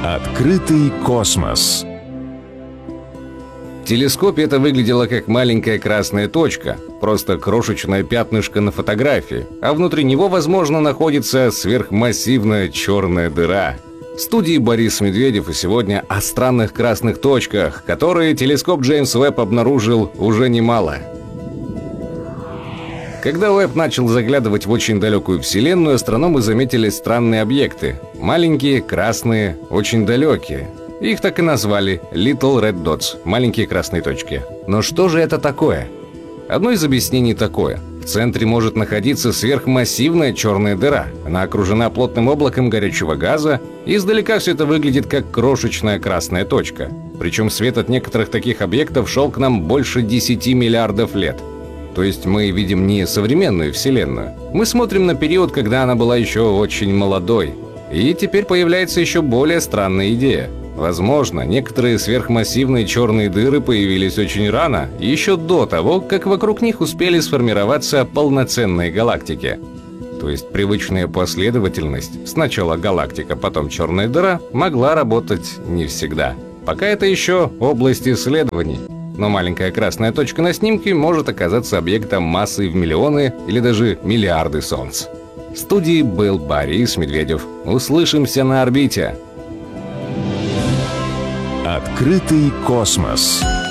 Открытый космос. В телескопе это выглядело как маленькая красная точка, просто крошечное пятнышко на фотографии, а внутри него, возможно, находится сверхмассивная черная дыра. В студии Борис Медведев, и сегодня о странных красных точках, которые телескоп Джеймс Уэбб обнаружил уже немало. Когда Уэбб начал заглядывать в очень далекую Вселенную, астрономы заметили странные объекты. Маленькие, красные, очень далекие. Их так и назвали Little Red Dots – маленькие красные точки. Но что же это такое? Одно из объяснений такое. В центре может находиться сверхмассивная черная дыра. Она окружена плотным облаком горячего газа, и издалека все это выглядит как крошечная красная точка. Причем свет от некоторых таких объектов шел к нам больше 10 миллиардов лет. То есть мы видим не современную Вселенную. Мы смотрим на период, когда она была еще очень молодой. И теперь появляется еще более странная идея. Возможно, некоторые сверхмассивные черные дыры появились очень рано, еще до того, как вокруг них успели сформироваться полноценные галактики. То есть привычная последовательность, сначала галактика, потом черная дыра, могла работать не всегда. Пока это еще область исследований. Но маленькая красная точка на снимке может оказаться объектом массой в миллионы или даже миллиарды солнц. В студии был Борис Медведев. Услышимся на орбите. Открытый космос.